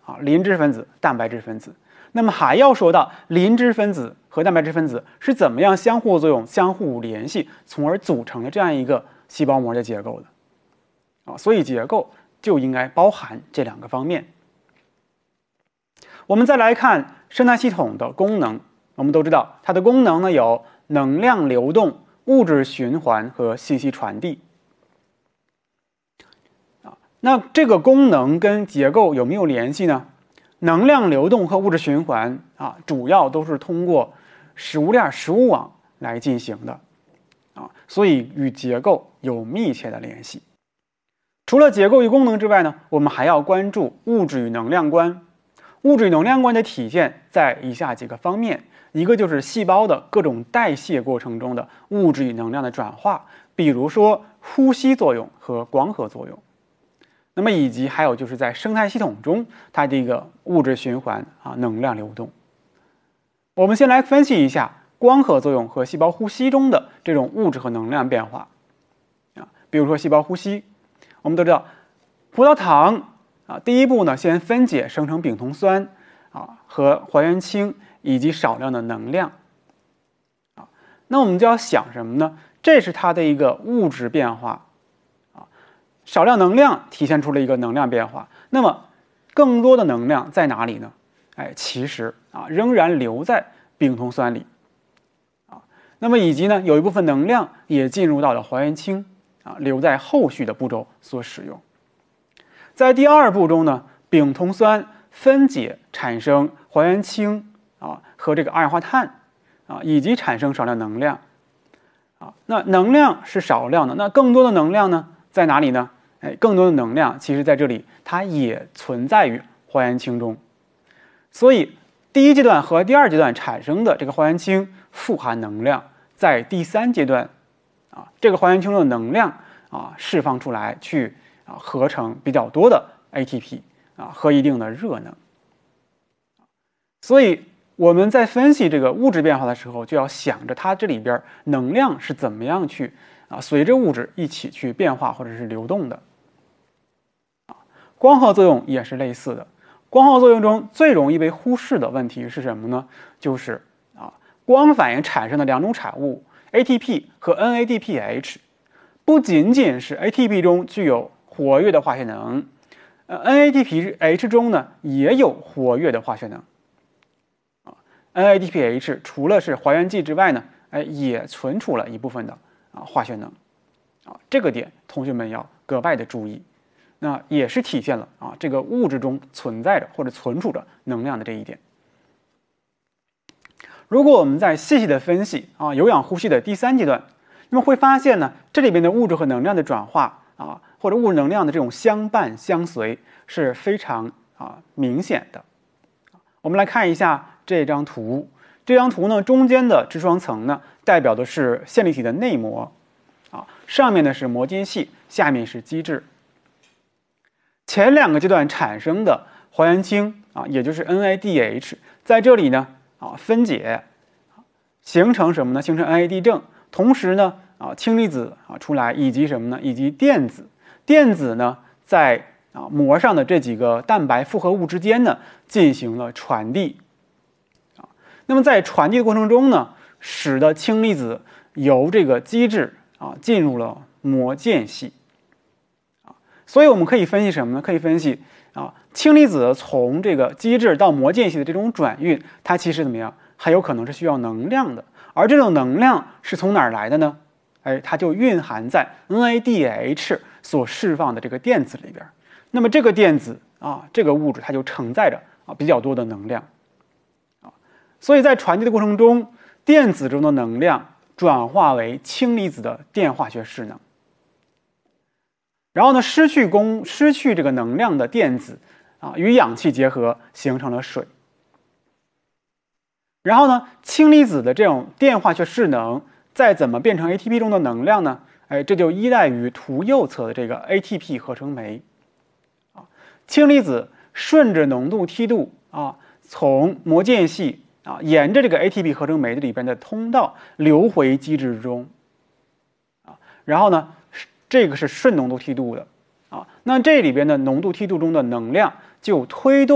磷脂分子、蛋白质分子。那么还要说到磷脂分子和蛋白质分子是怎么样相互作用、相互联系，从而组成了这样一个细胞膜的结构的。所以结构就应该包含这两个方面。我们再来看生态系统的功能，我们都知道它的功能呢有能量流动、物质循环和信息传递。那这个功能跟结构有没有联系呢？能量流动和物质循环主要都是通过食物链、食物网来进行的所以与结构有密切的联系。除了结构与功能之外呢，我们还要关注物质与能量观。物质与能量观的体现在以下几个方面，一个就是细胞的各种代谢过程中的物质与能量的转化，比如说呼吸作用和光合作用。那么以及还有就是在生态系统中它的一个物质循环能量流动。我们先来分析一下光合作用和细胞呼吸中的这种物质和能量变化比如说细胞呼吸，我们都知道葡萄糖第一步呢先分解生成丙酮酸和还原氢以及少量的能量那我们就要想什么呢？这是它的一个物质变化少量能量体现出了一个能量变化，那么更多的能量在哪里呢？其实仍然留在丙酮酸里那么以及呢有一部分能量也进入到了还原氢留在后续的步骤所使用。在第二步中呢，丙酮酸分解产生还原氢和这个二氧化碳以及产生少量能量那能量是少量的，那更多的能量呢在哪里呢？更多的能量其实在这里它也存在于还原氢中，所以第一阶段和第二阶段产生的这个还原氢富含能量，在第三阶段这个还原氢中的能量释放出来去合成比较多的 ATP 和一定的热能。所以我们在分析这个物质变化的时候，就要想着它这里边能量是怎么样去随着物质一起去变化或者是流动的。光合作用也是类似的。光合作用中最容易被忽视的问题是什么呢？就是光反应产生的两种产物 ATP 和 NADPH， 不仅仅是 ATP 中具有活跃的化学能，NADPH 中呢也有活跃的化学能。NADPH 除了是还原剂之外呢，也存储了一部分的化学能这个点同学们要格外的注意。那也是体现了这个物质中存在着或者存储着能量的这一点。如果我们再细细的分析有氧呼吸的第三阶段，那么会发现呢，这里边的物质和能量的转化或者物质能量的这种相伴相随是非常明显的。我们来看一下这张图，这张图呢中间的脂双层呢代表的是线粒体的内膜上面呢是膜间隙，下面是基质。前两个阶段产生的还原氢也就是 NADH， 在这里呢分解形成什么呢？形成 NAD 正，同时呢氢离子出来，以及什么呢？以及电子。电子呢在膜上的这几个蛋白复合物之间呢进行了传递那么在传递的过程中呢，使得氢离子由这个基质进入了膜间隙所以我们可以分析什么呢？可以分析氢离子从这个基质到膜间隙的这种转运，它其实怎么样？很有可能是需要能量的，而这种能量是从哪儿来的呢？它就蕴含在 NADH 所释放的这个电子里边。那么这个电子这个物质它就承载着比较多的能量所以在传递的过程中，电子中的能量转化为氢离子的电化学势能。然后呢，失去这个能量的电子与氧气结合，形成了水。然后呢，氢离子的这种电化学势能再怎么变成 ATP 中的能量呢？这就依赖于图右侧的这个 ATP 合成酶。氢离子顺着浓度梯度从膜间隙沿着这个 ATP 合成酶的里边的通道流回基质中然后呢，这个是顺浓度梯度的那这里边的浓度梯度中的能量就推动